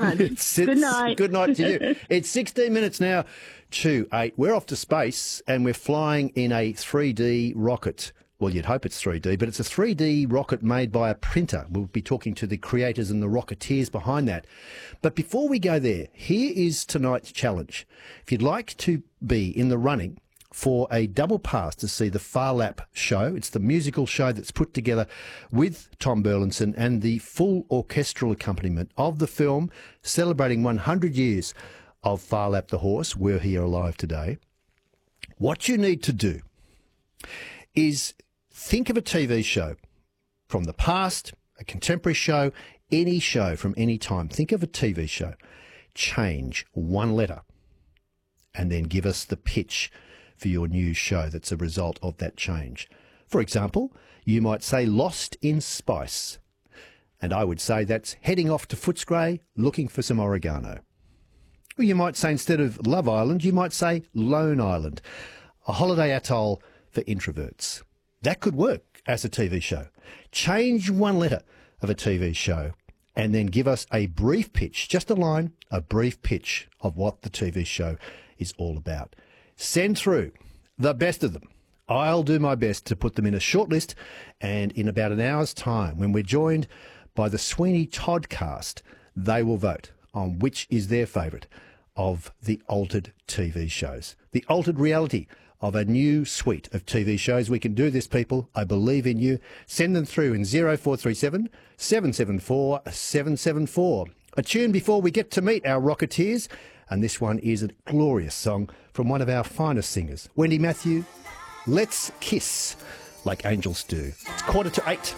can't. Good night. Good night to you. It's 16 minutes now to 8. We're off to space and we're flying in a 3D rocket. Well, you'd hope it's 3D, but it's a 3D rocket made by a printer. We'll be talking to the creators and the rocketeers behind that. But before we go there, here is tonight's challenge. If you'd like to be in the running for a double pass to see the Phar Lap show, it's the musical show that's put together with Tom Burlinson and the full orchestral accompaniment of the film celebrating 100 years of Phar Lap the horse, We're Here Alive Today. What you need to do is think of a TV show from the past, a contemporary show, any show from any time. Think of a TV show. Change one letter and then give us the pitch for your new show that's a result of that change. For example, you might say Lost in Spice. And I would say that's heading off to Footscray looking for some oregano. Or you might say instead of Love Island, you might say Lone Island, a holiday atoll for introverts. That could work as a TV show. Change one letter of a TV show and then give us a brief pitch, just a line, a brief pitch of what the TV show is all about. Send through the best of them. I'll do my best to put them in a short list, and in about an hour's time, when we're joined by the Sweeney Todd cast, they will vote on which is their favourite of the altered TV shows. The altered reality of a new suite of TV shows. We can do this, people. I believe in you. Send them through in 0437 774 774. A tune before we get to meet our Rocketeers, and this one is a glorious song from one of our finest singers, Wendy Matthew. Let's Kiss Like Angels Do. It's 7:45.